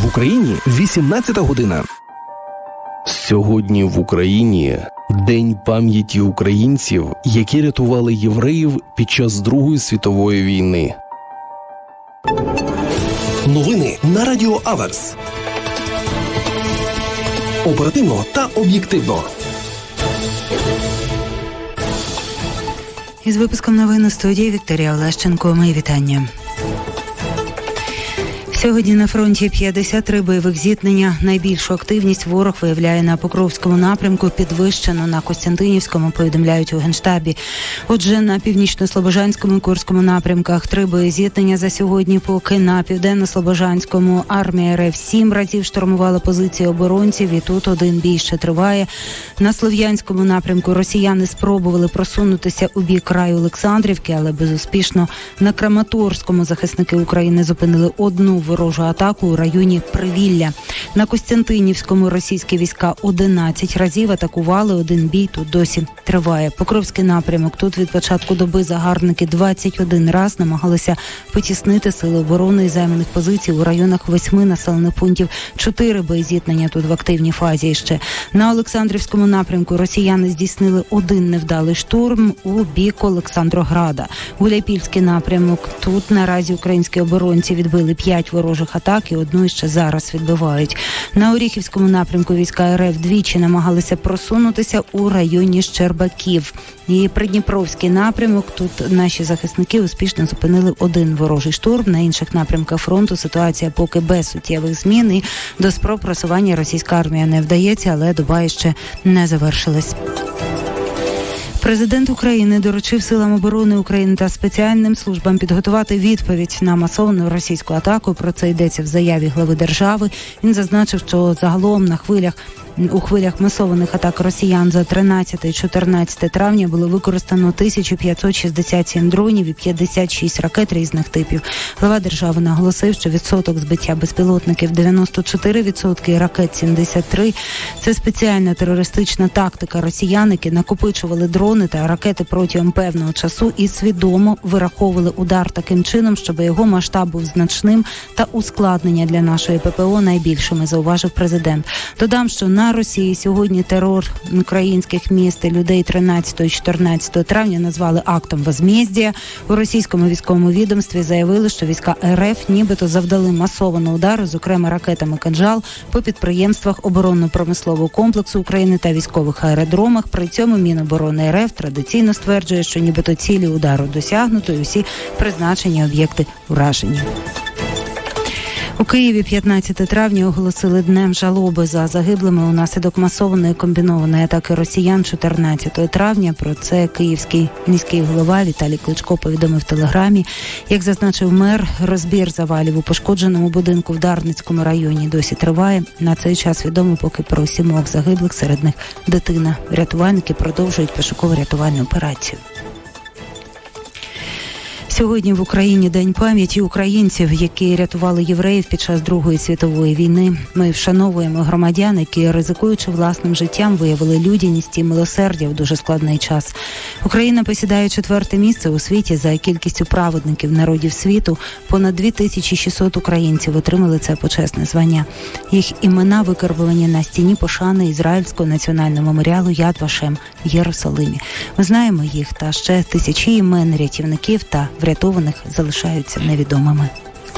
Україні 18 година. Сьогодні в Україні День пам'яті українців, які рятували євреїв під час Другої світової війни. Новини на Радіо Аверс. Оперативно та об'єктивно. Із випуском новин у студії Вікторія Олещенко. Мої вітання. Сьогодні на фронті 53 бойових зіткнення. Найбільшу активність ворог виявляє на Покровському напрямку, підвищено на Костянтинівському, повідомляють у Генштабі. Отже, на Північно-Слобожанському і Курському напрямках 3 боєзіткнення за сьогодні, поки на Південно-Слобожанському армія РФ 7 разів штурмувала позиції оборонців, і тут один бій ще триває. На Слов'янському напрямку росіяни спробували просунутися у бік краю Олександрівки, але безуспішно. На Краматорському захисники України зупинили одну ворожу атаку у районі Привілля. На Костянтинівському російські війська 11 разів атакували, один бій тут досі триває. Покровський напрямок. Тут від початку доби загарбники 21 раз намагалися потіснити сили оборони і займаних позицій у районах 8 населених пунктів. 4 боєзіткнення тут в активній фазі ще. На Олександрівському напрямку росіяни здійснили один невдалий штурм у бік Олександрограда. Гуляйпільський напрямок. Тут наразі українські оборонці відбили 5 ворожих атак і одну ще зараз відбивають. На Оріхівському напрямку війська РФ двічі намагалися просунутися у районі Щербаків. І Придніпровський напрямок. Тут наші захисники успішно зупинили один ворожий штурм. На інших напрямках фронту ситуація поки без суттєвих змін. І до спроб просування російська армія не вдається, але доба ще не завершилась. Президент України доручив силам оборони України та спеціальним службам підготувати відповідь на масовану російську атаку. Про це йдеться в заяві глави держави. Він зазначив, що загалом у хвилях масованих атак росіян за 13-14 травня було використано 1567 дронів і 56 ракет різних типів. Глава держави наголосив, що відсоток збиття безпілотників 94%, і ракет 73%. Це спеціальна терористична тактика росіян, які накопичували дрони та ракети протягом певного часу і свідомо вираховували удар таким чином, щоб його масштаб був значним та ускладнення для нашої ППО найбільшими, зауважив президент. Додам, що на Росії сьогодні терор українських міст і людей 13-14 травня назвали актом возмездія. У російському військовому відомстві заявили, що війська РФ нібито завдали масованого удару, зокрема ракетами «Кинжал», по підприємствах оборонно-промислового комплексу України та військових аеродромах. При цьому Міноборони РФ традиційно стверджує, що нібито цілі удару досягнуто і всі призначені об'єкти уражені. У Києві 15 травня оголосили днем жалоби за загиблими унаслідок масованої комбінованої атаки росіян 14 травня. Про це київський міський голова Віталій Кличко повідомив в телеграмі. Як зазначив мер, розбір завалів у пошкодженому будинку в Дарницькому районі досі триває. На цей час відомо поки про 7 загиблих, серед них дитина. Рятувальники продовжують пошуково-рятувальну операцію. Сьогодні в Україні День пам'яті українців, які рятували євреїв під час Другої світової війни. Ми вшановуємо громадян, які, ризикуючи власним життям, виявили людяність і милосердя в дуже складний час. Україна посідає 4-те місце у світі за кількістю праведників народів світу. Понад 2600 українців отримали це почесне звання. Їх імена викарбовані на стіні пошани Ізраїльського національного меморіалу Яд Вашем в Єрусалимі. Ми знаємо їх, та ще тисячі імен рятівників та врятованих залишаються невідомими.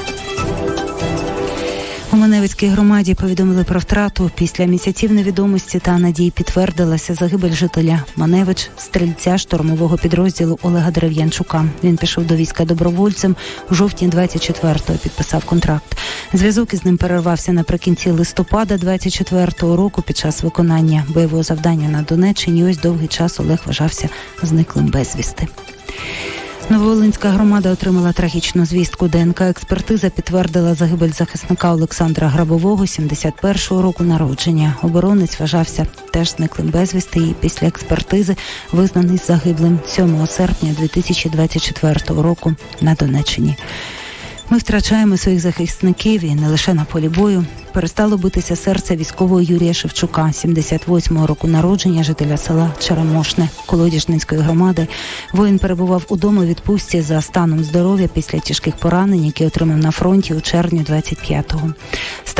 У Маневицькій громаді повідомили про втрату. Після місяців невідомості та надій підтвердилася загибель жителя Маневич, стрільця штурмового підрозділу Олега Дерев'янчука. Він пішов до війська добровольцем. У жовтні 24-го підписав контракт. Зв'язок із ним перервався наприкінці листопада 24-го року під час виконання бойового завдання на Донеччині. Ось довгий час Олег вважався зниклим безвісти. Нововолинська громада отримала трагічну звістку. ДНК-експертиза підтвердила загибель захисника Олександра Грабового, 71-го року народження. Оборонець вважався теж зниклим безвісти і після експертизи визнаний загиблим 7 серпня 2024 року на Донеччині. Ми втрачаємо своїх захисників і не лише на полі бою. Перестало битися серце військового Юрія Шевчука, 78-го року народження, жителя села Черемошне Колодіжницької громади. Воїн перебував удома у відпустці за станом здоров'я після тяжких поранень, які отримав на фронті у червні 25-го.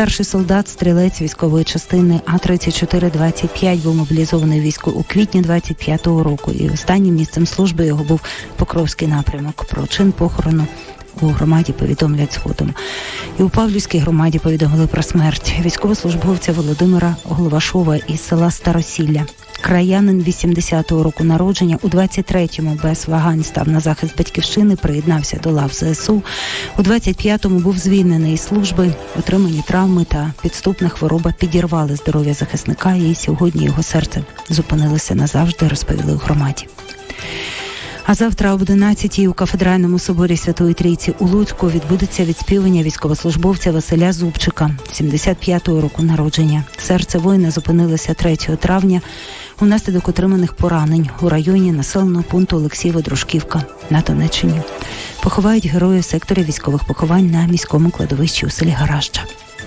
Старший солдат, стрілець військової частини А-34-25 був мобілізований в війську у квітні 25-го року. І останнім місцем служби його був Покровський напрямок. Про чин похорону у громаді повідомлять згодом. І у Павлівській громаді повідомили про смерть військовослужбовця Володимира Головашова із села Старосілля. Краянин 80-го року народження, у 23-му без вагань став на захист батьківщини, приєднався до лав ЗСУ. У 25-му був звільнений із служби, отримані травми та підступна хвороба підірвали здоров'я захисника, і сьогодні його серце зупинилося назавжди, розповіли у громаді. А завтра об 11-й у Кафедральному соборі Святої Трійці у Луцьку відбудеться відспівання військовослужбовця Василя Зубчика, 75-го року народження. Серце воїна зупинилося 3 травня унаслідок отриманих поранень у районі населеного пункту Олексієво-Дружківка на Донеччині. Поховають героїв в секторі військових поховань на міському кладовищі у селі Гараща.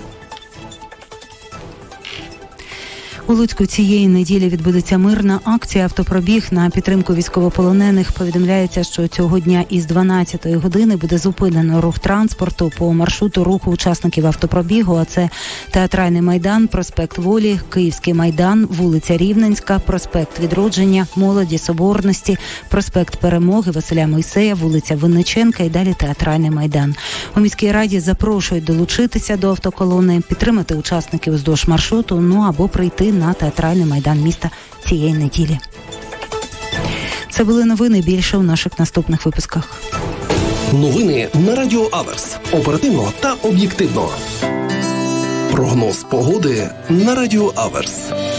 У Луцьку цієї неділі відбудеться мирна акція «Автопробіг» на підтримку військовополонених. Повідомляється, що цього дня із 12-ї години буде зупинено рух транспорту по маршруту руху учасників автопробігу, а це Театральний майдан, проспект Волі, Київський майдан, вулиця Рівненська, проспект Відродження, Молоді, Соборності, проспект Перемоги, Василя Мойсея, вулиця Винниченка і далі Театральний майдан. У міській раді запрошують долучитися до автоколони, підтримати учасників уздовж маршруту, або прийти на Театральний майдан міста цієї неділі. Це були новини, більше у наших наступних випусках. Новини на Радіо Аверс. Оперативно та об'єктивно. Прогноз погоди на Радіо Аверс.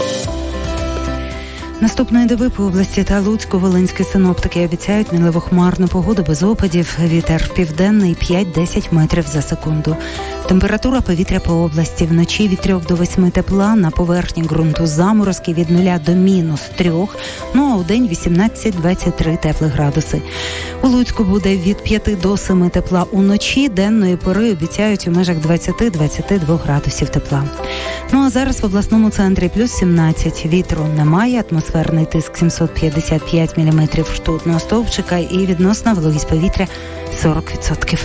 Наступної доби по області та Луцьку волинські синоптики обіцяють мінливо хмарну погоду без опадів. Вітер південний 5-10 метрів за секунду. Температура повітря по області вночі від 3 до 8 тепла, на поверхні ґрунту заморозки від 0 до -3, а у день 18-23 теплих градуси. У Луцьку буде від 5 до 7 тепла уночі, денної пори обіцяють у межах 20-22 градусів тепла. А зараз в обласному центрі плюс 17, вітру немає, атмосферний тиск 755 мм ртутного стовпчика і відносна вологість повітря 40%.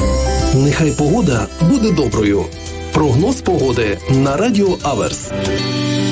Нехай погода буде доброю. Прогноз погоди на Радіо Аверс.